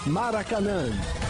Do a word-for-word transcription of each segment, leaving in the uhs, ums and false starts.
Maracanã.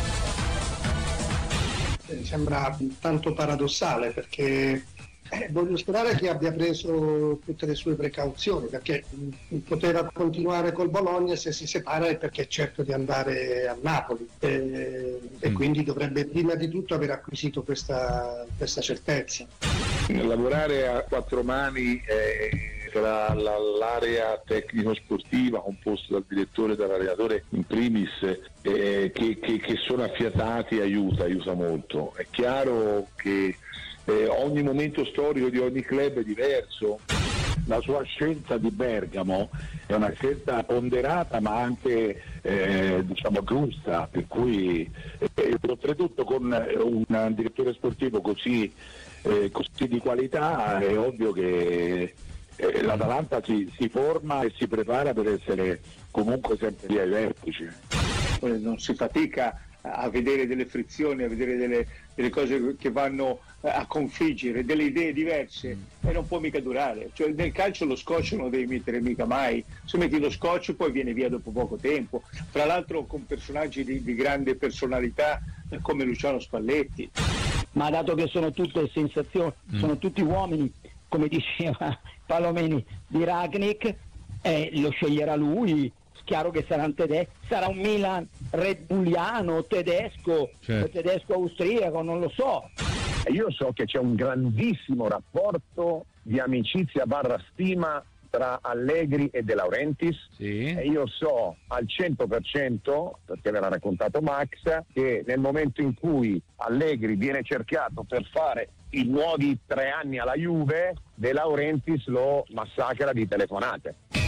Mi sembra tanto paradossale, perché eh, voglio sperare che abbia preso tutte le sue precauzioni, perché mh, poteva continuare col Bologna, se si separa è perché è certo di andare a Napoli e, mm. e quindi dovrebbe prima di tutto aver acquisito questa, questa certezza. Lavorare a quattro mani eh, tra la, l'area tecnico-sportiva composta dal direttore e dall'allenatore in primis, eh, che, che, che sono affiatati, aiuta, aiuta molto. È chiaro che eh, ogni momento storico di ogni club è diverso. La sua scelta di Bergamo è una scelta ponderata ma anche eh, diciamo giusta, per cui eh, oltretutto con un direttore sportivo così, eh, così di qualità è ovvio che eh, l'Atalanta si, si forma e si prepara per essere comunque sempre lì ai vertici. Non si fatica a vedere delle frizioni, a vedere delle, delle cose che vanno a configgere, delle idee diverse, mm. e non può mica durare. Cioè, nel calcio lo scotch non lo devi mettere mica mai, se metti lo scotch poi viene via dopo poco tempo, tra l'altro con personaggi di, di grande personalità eh, come Luciano Spalletti. Ma dato che sono tutte sensazioni, mm. sono tutti uomini, come diceva Palomeni, di Ragnik, eh, lo sceglierà lui. Chiaro che sarà un tedesco, sarà un Milan Red Bulliano, tedesco, certo. tedesco austriaco, non lo so. Io so che c'è un grandissimo rapporto di amicizia barra stima tra Allegri e De Laurentiis, sì. E io so al cento per cento, perché me l'ha raccontato Max, che nel momento in cui Allegri viene cercato per fare i nuovi tre anni alla Juve, De Laurentiis lo massacra di telefonate.